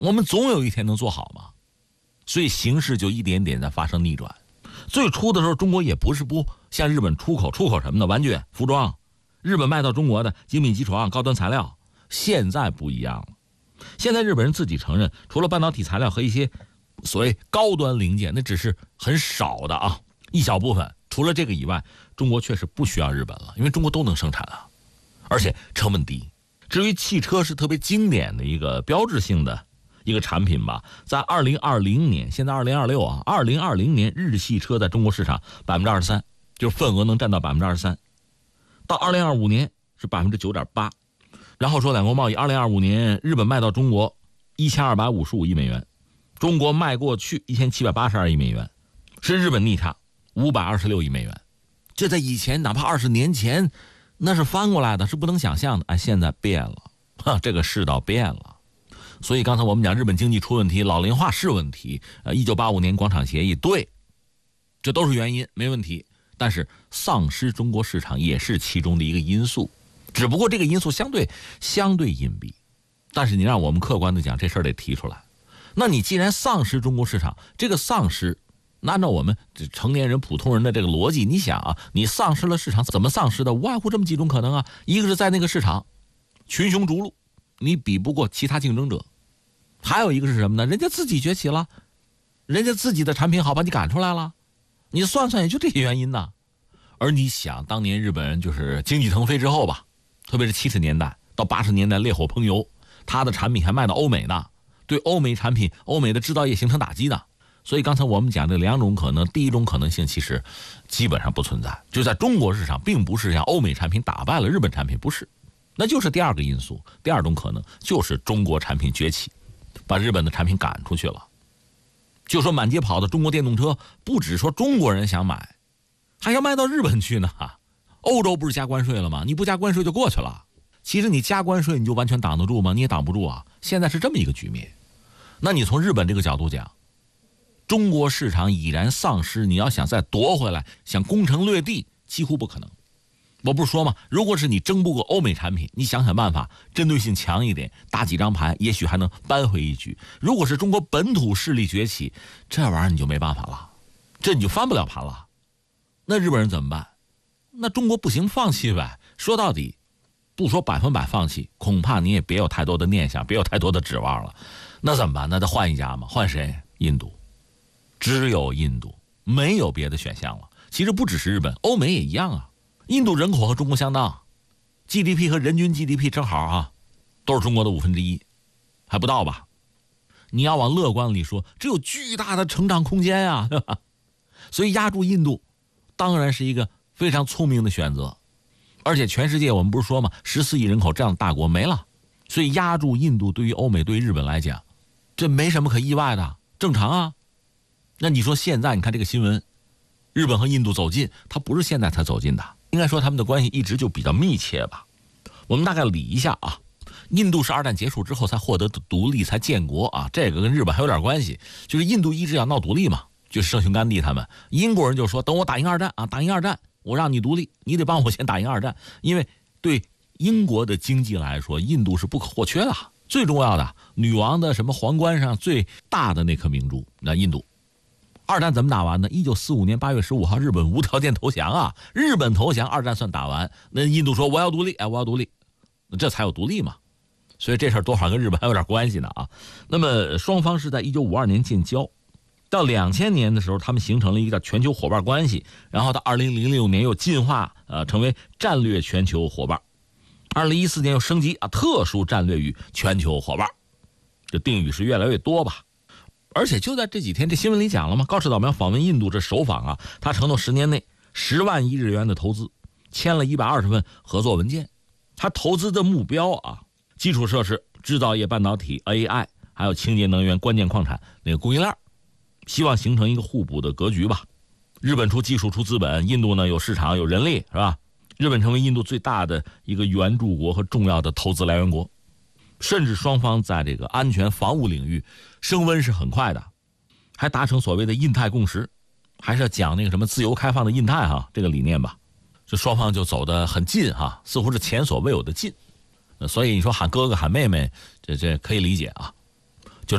我们总有一天能做好嘛。所以形势就一点点在发生逆转。最初的时候，中国也不是不向日本出口什么的玩具、服装，日本卖到中国的精密机床、高端材料。现在不一样了，现在日本人自己承认，除了半导体材料和一些所谓高端零件，那只是很少的啊，一小部分。除了这个以外，中国确实不需要日本了，因为中国都能生产啊，而且成本低。至于汽车是特别经典的一个标志性的一个产品吧，在2020年，现在2026啊，2020年日系车在中国市场23%，就是份额能占到23%，到2025年是9.8%。然后说两国贸易，2025年日本卖到中国1255亿美元，中国卖过去1782亿美元，是日本逆差526亿美元。这在以前哪怕20年前那是翻过来的，是不能想象的。现在变了，这个世道变了。所以刚才我们讲日本经济出问题，老龄化是问题，1985年广场协议，对，这都是原因，没问题。但是丧失中国市场也是其中的一个因素，只不过这个因素相对隐蔽。但是你让我们客观的讲，这事儿得提出来。那你既然丧失中国市场，这个丧失，按照我们成年人普通人的这个逻辑，你想啊，你丧失了市场，怎么丧失的？无外乎这么几种可能啊。一个是在那个市场群雄逐鹿，你比不过其他竞争者；还有一个是什么呢？人家自己崛起了，人家自己的产品好把你赶出来了。你算算也就这些原因呢。而你想，当年日本人就是经济腾飞之后吧，特别是70年代到80年代烈火烹油，他的产品还卖到欧美呢，对欧美产品、欧美的制造业形成打击的。所以刚才我们讲的两种可能，第一种可能性其实基本上不存在，就在中国市场并不是像欧美产品打败了日本产品，不是，那就是第二个因素。第二种可能就是中国产品崛起，把日本的产品赶出去了。就说满街跑的中国电动车，不只说中国人想买，还要卖到日本去呢。欧洲不是加关税了吗？你不加关税就过去了。其实你加关税你就完全挡得住吗？你也挡不住啊。现在是这么一个局面。那你从日本这个角度讲，中国市场已然丧失，你要想再夺回来，想攻城略地，几乎不可能。我不是说吗？如果是你争不过欧美产品，你想想办法，针对性强一点，打几张牌，也许还能扳回一局。如果是中国本土势力崛起，这玩意儿你就没办法了，这你就翻不了盘了。那日本人怎么办？那中国不行，放弃呗。说到底，不说100%放弃，恐怕你也别有太多的念想，别有太多的指望了。那怎么办？那得换一家嘛。换谁？印度，只有印度，没有别的选项了。其实不只是日本，欧美也一样啊。印度人口和中国相当， GDP 和人均 GDP 正好啊，都是中国的1/5，还不到吧。你要往乐观里说，这有巨大的成长空间啊，对吧？所以压住印度当然是一个非常聪明的选择。而且全世界我们不是说嘛，14亿人口这样的大国没了，所以压住印度对于欧美对于日本来讲，这没什么可意外的，正常啊。那你说现在你看这个新闻，日本和印度走近，它不是现在才走近的，应该说他们的关系一直就比较密切吧。我们大概理一下啊，印度是2战结束之后才获得的独立，才建国啊，这个跟日本还有点关系。就是印度一直要闹独立嘛，就是圣雄甘地他们，英国人就说等我打赢2战啊，打赢2战我让你独立，你得帮我先打赢2战，因为对英国的经济来说，印度是不可或缺的。最重要的，女王的什么皇冠上最大的那颗明珠，那印度。2战怎么打完呢？1945年8月15号，日本无条件投降啊！日本投降，2战算打完。那印度说我要独立，我要独立，这才有独立嘛。所以这事儿多少跟日本还有点关系呢啊。那么双方是在1952年建交，到2000年的时候，他们形成了一个全球伙伴关系，然后到2006年又进化成为战略全球伙伴，2014年又升级特殊战略与全球伙伴，这定语是越来越多吧。而且就在这几天，这新闻里讲了吗？高市早苗访问印度这首访啊，他承诺10年内10万亿日元的投资，签了120份合作文件。他投资的目标啊，基础设施、制造业、半导体、AI， 还有清洁能源、关键矿产那个供应链，希望形成一个互补的格局吧。日本出技术出资本，印度呢有市场有人力，是吧？日本成为印度最大的一个援助国和重要的投资来源国。甚至双方在这个安全防务领域升温是很快的，还达成所谓的印太共识，还是要讲那个什么自由开放的印太这个理念吧。这双方就走得很近似乎是前所未有的近。所以你说喊哥哥喊妹妹，这可以理解啊。